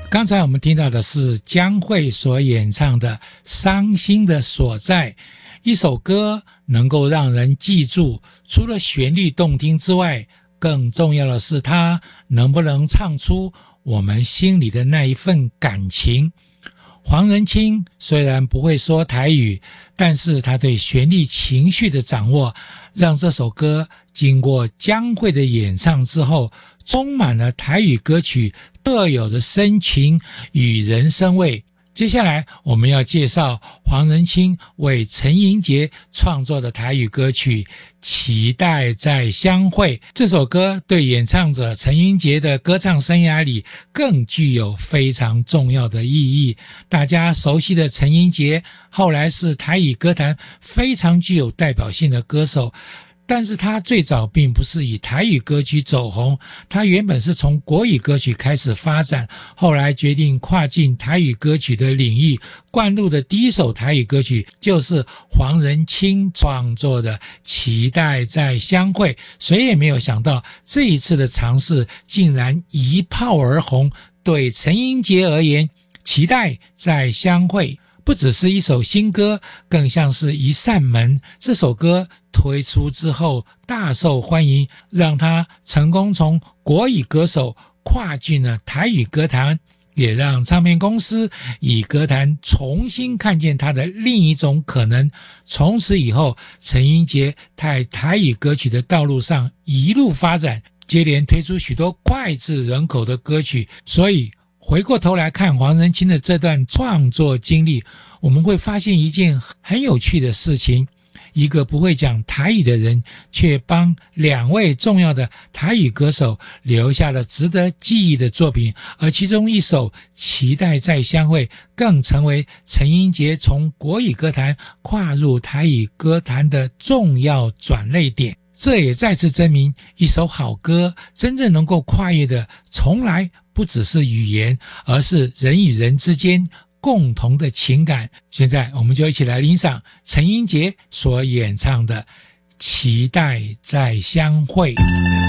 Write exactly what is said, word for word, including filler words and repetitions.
刚才我们听到的是江蕙所演唱的《伤心的所在》，一首歌能够让人记住，除了旋律动听之外，更重要的是它能不能唱出我们心里的那一份感情。黄仁清虽然不会说台语，但是他对旋律情绪的掌握，让这首歌经过江蕙的演唱之后，充满了台语歌曲特有的深情与人生味。接下来我们要介绍黄仁清为陈英杰创作的台语歌曲《期待再相会》。这首歌对演唱者陈英杰的歌唱生涯里更具有非常重要的意义。大家熟悉的陈英杰后来是台语歌坛非常具有代表性的歌手，但是他最早并不是以台语歌曲走红，他原本是从国语歌曲开始发展，后来决定跨进台语歌曲的领域，灌入的第一首台语歌曲就是黄仁清创作的《期待再相会》。谁也没有想到这一次的尝试竟然一炮而红，对陈英杰而言，《期待再相会》不只是一首新歌，更像是一扇门。这首歌推出之后大受欢迎，让他成功从国语歌手跨进了台语歌坛，也让唱片公司以歌坛重新看见他的另一种可能。从此以后，陈英杰在台语歌曲的道路上一路发展，接连推出许多脍炙人口的歌曲。所以回过头来看黄仁清的这段创作经历，我们会发现一件很有趣的事情，一个不会讲台语的人，却帮两位重要的台语歌手留下了值得记忆的作品，而其中一首《期待再相会》更成为陈英杰从国语歌坛跨入台语歌坛的重要转捩点。这也再次证明，一首好歌真正能够跨越的，从来不只是语言，而是人与人之间共同的情感。现在我们就一起来欣赏陈英杰所演唱的《期待再相会》。